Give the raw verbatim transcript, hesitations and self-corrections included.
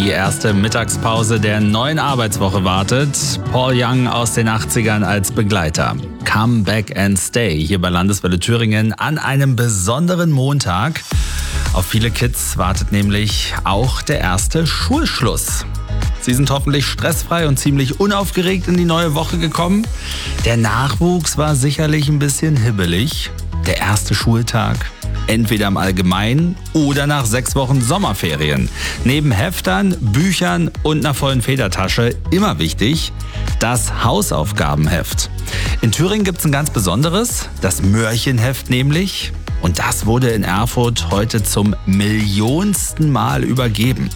Die erste Mittagspause der neuen Arbeitswoche wartet. Paul Young aus den achtzigern als Begleiter. Come Back and Stay hier bei Landeswelle Thüringen an einem besonderen Montag. Auf viele Kids wartet nämlich auch der erste Schulschluss. Sie sind hoffentlich stressfrei und ziemlich unaufgeregt in die neue Woche gekommen. Der Nachwuchs war sicherlich ein bisschen hibbelig. Der erste Schultag, entweder im Allgemeinen oder nach sechs Wochen Sommerferien. Neben Heftern, Büchern und einer vollen Federtasche immer wichtig, das Hausaufgabenheft. In Thüringen gibt es ein ganz besonderes, das Mörchenheft nämlich. Und das wurde in Erfurt heute zum millionsten Mal übergeben.